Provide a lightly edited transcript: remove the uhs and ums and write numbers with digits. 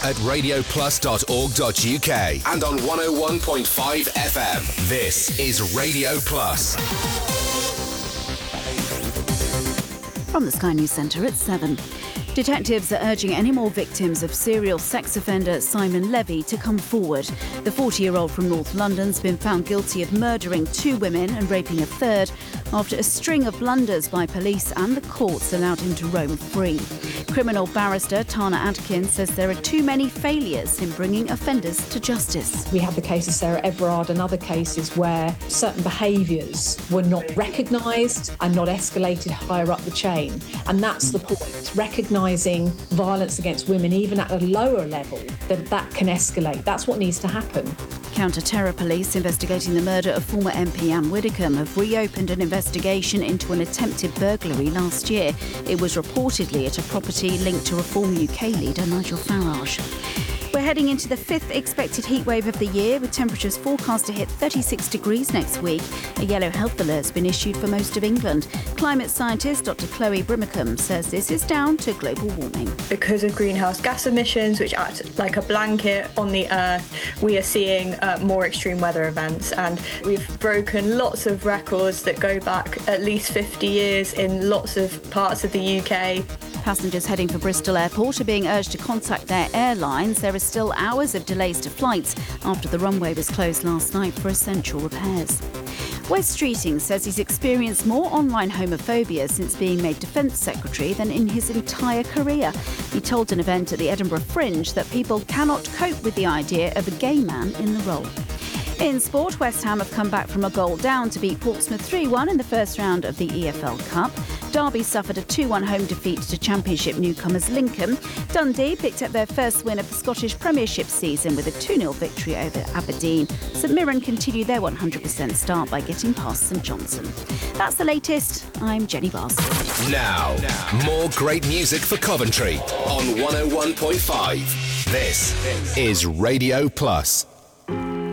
at radioplus.org.uk and on 101.5 FM. This is Radio Plus. From the Sky News Centre at 7. Detectives are urging any more victims of serial sex offender Simon Levy to come forward. The 40-year-old from North London's been found guilty of murdering 2 women and raping a third after a string of blunders by police and the courts allowed him to roam free. Criminal barrister Tana Adkins says there are too many failures in bringing offenders to justice. We had the case of Sarah Everard and other cases where certain behaviours were not recognised and not escalated higher up the chain. And that's the point, recognising violence against women, even at a lower level, that can escalate. That's what needs to happen. Counter-terror police investigating the murder of former MP Anne Widdecombe have reopened an investigation into an attempted burglary last year. It was reportedly at a property linked to Reform UK leader Nigel Farage. We're heading into the 5th expected heatwave of the year, with temperatures forecast to hit 36 degrees next week. A yellow health alert's been issued for most of England. Climate scientist Dr Chloe Brimacombe says this is down to global warming. Because of greenhouse gas emissions, which act like a blanket on the Earth, we are seeing more extreme weather events. And we've broken lots of records that go back at least 50 years in lots of parts of the UK. Passengers heading for Bristol Airport are being urged to contact their airlines. There are still hours of delays to flights after the runway was closed last night for essential repairs. Wes Streeting says he's experienced more online homophobia since being made Defence Secretary than in his entire career. He told an event at the Edinburgh Fringe that people cannot cope with the idea of a gay man in the role. In sport, West Ham have come back from a goal down to beat Portsmouth 3-1 in the first round of the EFL Cup. Derby suffered a 2-1 home defeat to Championship newcomers Lincoln. Dundee picked up their first win of the Scottish Premiership season with a 2-0 victory over Aberdeen. St Mirren continued their 100% start by getting past St Johnstone. That's the latest. I'm Jenny Bars. Now, more great music for Coventry on 101.5. This is Radio Plus.